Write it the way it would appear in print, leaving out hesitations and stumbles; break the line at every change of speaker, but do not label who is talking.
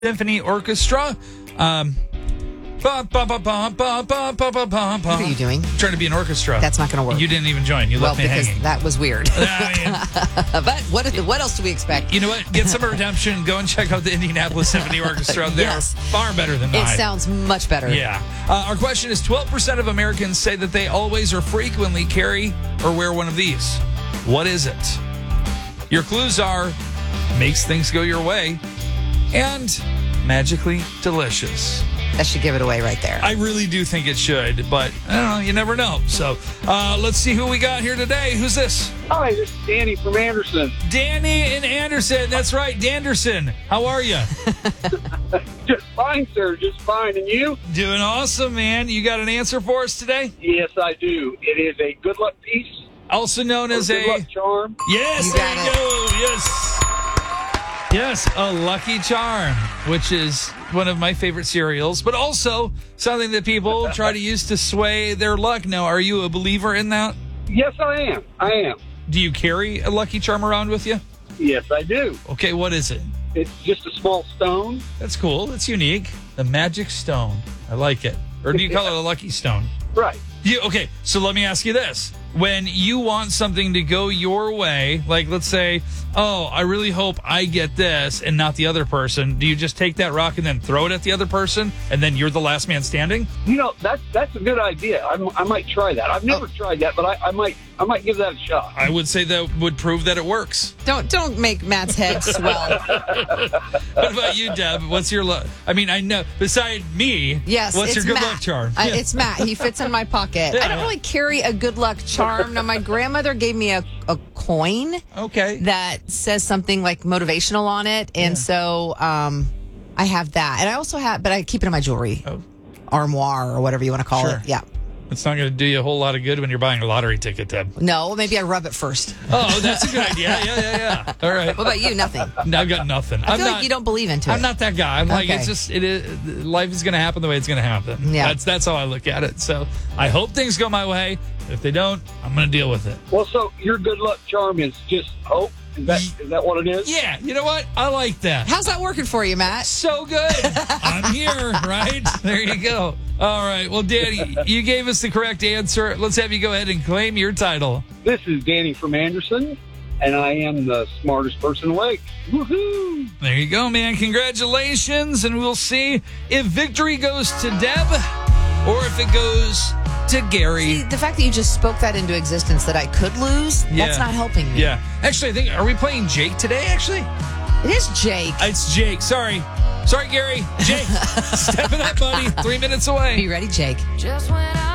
Symphony Orchestra. What
are you doing?
Trying to be an orchestra.
That's not going to work.
You didn't even join. You left me
because
hanging.
that was weird.
I mean,
But what else do we expect?
you know what? Get some redemption. Go and check out the Indianapolis Symphony Orchestra. They're
Yes.
far better than
It
mine.
sounds much better.
Yeah. Our question is 12% of Americans say that they always or frequently carry or wear one of these. What is it? Your clues are makes things go your way and magically delicious.
That should give it away right there.
I really do think it should, but I don't know. You never know. So let's see who we got here today. Who's this?
Hi, this is Danny from Anderson.
Danny in Anderson. That's right, Danderson. How are you?
Just fine, sir. Just fine. And you?
Doing awesome, man. You got an answer for us today?
Yes, I do. It is a good luck piece.
Also known as
Good
a...
luck charm.
Yes,
You
there
got
you
it.
go. Yes. Yes, a Lucky Charm, which is one of my favorite cereals, but also something that people try to use to sway their luck. Now, are you a believer in that?
Yes, I am. I am.
Do you carry a Lucky Charm around with you?
Yes, I do.
Okay, what is it?
It's just a small stone.
That's cool. That's unique. The Magic Stone. I like it. Or do you call it a Lucky Stone?
Right.
Okay, so let me ask you this. When you want something to go your way, like let's say, oh, I really hope I get this and not the other person, do you just take that rock and then throw it at the other person and then you're the last man standing?
You know, that's a good idea. I might try that. I've never tried that, but I might give that a shot.
I would say that would prove that it works.
Don't make Matt's head swell.
What about you, Deb? What's your luck? I mean, I know, beside me,
Yes,
what's your
it's
good
Matt.
luck charm?
It's Matt. He fits in my pocket.
Yeah.
I don't really carry a good luck charm. Now, my grandmother gave me a coin
Okay.
that says something like motivational on it, and so I have that, and I also have, but I keep it in my jewelry armoire or whatever you want to call
Sure.
it. Yeah.
It's not going to do you a whole lot of good when you're buying a lottery ticket, Deb.
No, maybe I rub it first.
Oh, that's a good idea. Yeah. All right.
What about you? Nothing.
No, I've got nothing.
I feel like you don't believe into it.
I'm not that guy. I'm like,
Okay.
it's just, it is, life is going to happen the way it's going to happen.
Yeah.
That's how I look at it. So I hope things go my way. If they don't, I'm going to deal with it.
Well, so your good luck charm is just hope? Is that what it is?
Yeah. You know what? I like that.
How's that working for you, Matt?
So good. I'm here, right? There you go. All right. Well, Danny, you gave us the correct answer. Let's have you go ahead and claim your title.
This is Danny from Anderson, and I am the smartest person awake. Woohoo!
There you go, man. Congratulations. And we'll see if victory goes to Deb or if it goes to Gary.
See, the fact that you just spoke that into existence that I could lose, that's not helping me.
Yeah. Actually, I think, are we playing Jake today, actually?
It is Jake.
It's Jake. Sorry, Gary. Jake, step it up, buddy. 3 minutes away.
Are you ready, Jake?
Just when